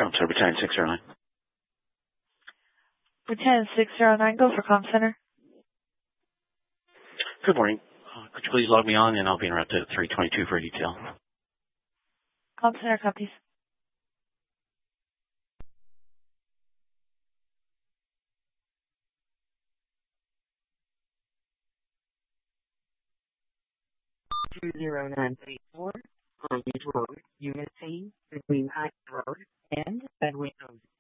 I'm sorry, Battalion 609. Battalion 609, go for comm center. Good morning. Could you please log me on, and I'll be en route to 322 for a detail. Comm center copies. Two 0934 Greenwich Road, Unit C, between Heights Road and Bedwin Road.